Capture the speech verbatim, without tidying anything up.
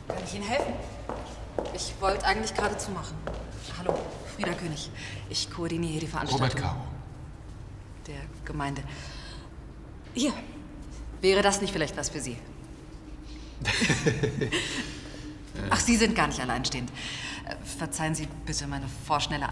Kann ich Ihnen helfen? Ich wollte eigentlich gerade zumachen. Hallo, Frieda König. Ich koordiniere die Veranstaltung. Robert Caro. Der Gemeinde. Hier. Wäre das nicht vielleicht was für Sie? Ach, Sie sind gar nicht alleinstehend. Verzeihen Sie bitte meine vorschnelle